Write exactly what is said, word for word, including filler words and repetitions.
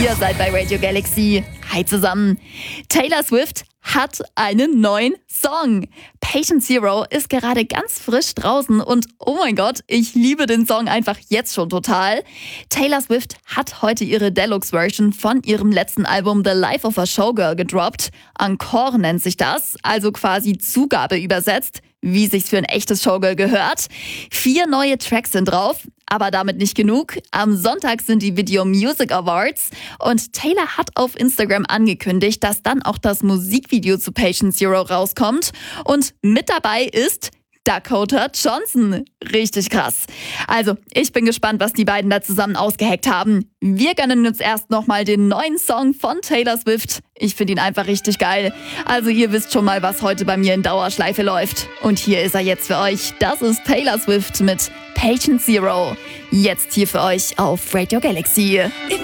Ihr seid bei Radio Galaxy. Hi zusammen. Taylor Swift hat einen neuen Song. Patient Zero ist gerade ganz frisch draußen und oh mein Gott, ich liebe den Song einfach jetzt schon total. Taylor Swift hat heute ihre Deluxe-Version von ihrem letzten Album The Life of a Showgirl gedroppt. Encore nennt sich das, also quasi Zugabe übersetzt, wie sich's für ein echtes Showgirl gehört. Vier neue Tracks sind drauf. Aber damit nicht genug. Am Sonntag sind die Video Music Awards und Taylor hat auf Instagram angekündigt, dass dann auch das Musikvideo zu Patient Zero rauskommt. Und mit dabei ist Dakota Johnson. Richtig krass. Also, ich bin gespannt, was die beiden da zusammen ausgeheckt haben. Wir gönnen uns erst nochmal den neuen Song von Taylor Swift. Ich finde ihn einfach richtig geil. Also, ihr wisst schon mal, was heute bei mir in Dauerschleife läuft. Und hier ist er jetzt für euch. Das ist Taylor Swift mit Patient Zero. Jetzt hier für euch auf Radio Galaxy.